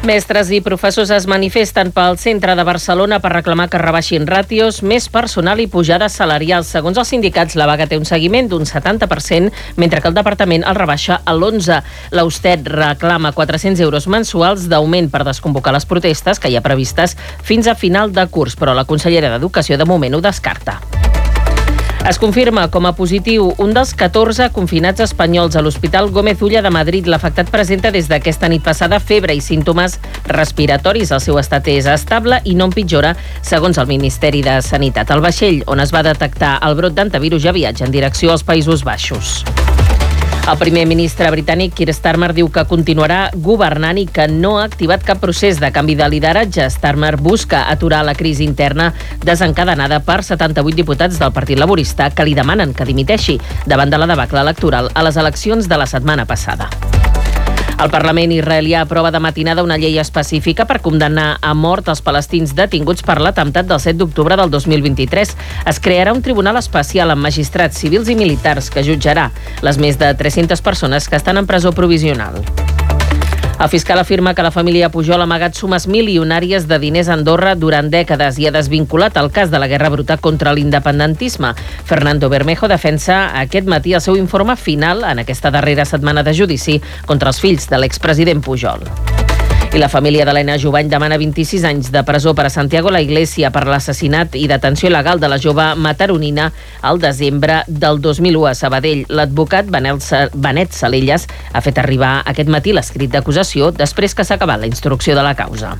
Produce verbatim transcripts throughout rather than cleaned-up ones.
Mestres i professors es manifesten pel centre de Barcelona per reclamar que rebaixin ràtios, més personal i pujades salarials. Segons els sindicats, la vaga té un seguiment d'un setanta per cent, mentre que el departament el rebaixa a l'onze. L'Austet reclama quatre-cents euros mensuals d'augment per desconvocar les protestes que hi ha previstes fins a final de curs, però la consellera d'Educació de moment ho descarta. Es confirma com a positiu un dels catorze confinats espanyols a l'Hospital Gómez Ulla de Madrid. L'afectat presenta des d'aquesta nit passada febre i símptomes respiratoris. El seu estat és estable i no empitjora, segons el Ministeri de Sanitat. El vaixell on es va detectar el brot d'antivirus ja viatja en direcció als Països Baixos. El primer ministre britànic Keir Starmer diu que continuarà governant i que no ha activat cap procés de canvi de lideratge. Starmer busca aturar la crisi interna desencadenada per setanta-vuit diputats del Partit Laborista que li demanen que dimiteixi davant de la debacle electoral a les eleccions de la setmana passada. El Parlament israelià aprova de matinada una llei específica per condemnar a mort els palestins detinguts per l'atemptat del set d'octubre del dos mil vint-i-tres. Es crearà un tribunal especial amb magistrats civils i militars que jutjarà les més de tres-centes persones que estan en presó provisional. El fiscal afirma que la família Pujol ha amagat sumes milionàries de diners a Andorra durant dècades i ha desvinculat el cas de la guerra bruta contra l'independentisme. Fernando Bermejo defensa aquest matí el seu informe final en aquesta darrera setmana de judici contra els fills de l'expresident Pujol. I la família de l'Helena Jubany demana vint-i-sis anys de presó per a Santiago La Iglesia per l'assassinat i detenció il·legal de la jove mataronina al desembre del dos mil u a Sabadell. L'advocat Benet Salellas ha fet arribar aquest matí l'escrit d'acusació després que s'ha acabat la instrucció de la causa.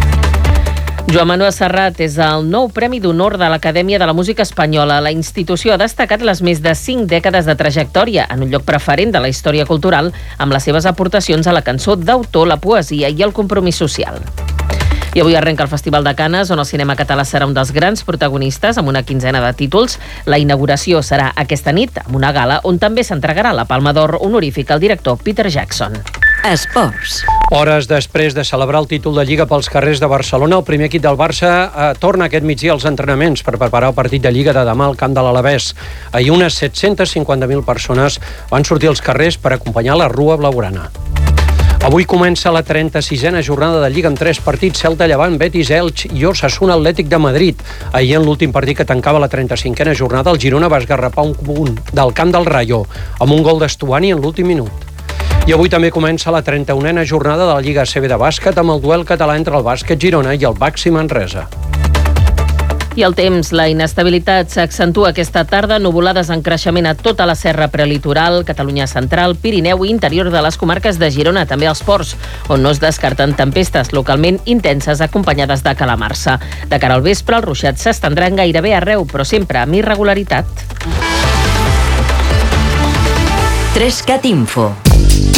Joan Manuel Serrat és el nou Premi d'Honor de l'Acadèmia de la Música Espanyola. La institució ha destacat les més de cinc dècades de trajectòria en un lloc preferent de la història cultural amb les seves aportacions a la cançó d'autor, la poesia i el compromís social. I avui arrenca el Festival de Canes, on el cinema català serà un dels grans protagonistes amb una quinzena de títols. La inauguració serà aquesta nit amb una gala on també s'entregarà la Palma d'Or honorífica al director Peter Jackson. Esports. Hores després de celebrar el títol de Lliga pels carrers de Barcelona, el primer equip del Barça eh, torna aquest migdia als entrenaments per preparar el partit de Lliga de demà al camp de l'Alavés. Ahir unes set-centes cinquanta mil persones van sortir als carrers per acompanyar la Rua Blaugrana. Avui comença la trenta-sisena jornada de Lliga amb tres partits: Celta, Llevant, Betis, Elx i Osasuna Atlètic de Madrid. Ahir, en l'últim partit que tancava la trenta-cinquena jornada, el Girona va esgarrapar un punt del camp del Rayo amb un gol d'Estuani en l'últim minut. I avui també comença la trenta-unena jornada de la Lliga A C B de bàsquet amb el duel català entre el Bàsquet Girona i el Baxi Manresa. I el temps, la inestabilitat s'accentua aquesta tarda, nuvolades en creixement a tota la serra prelitoral, Catalunya central, Pirineu i interior de les comarques de Girona, també als ports, on no es descarten tempestes localment intenses acompanyades de calamarsa. De cara al vespre, els ruixats s'estendran gairebé arreu, però sempre amb irregularitat. tres cat Info.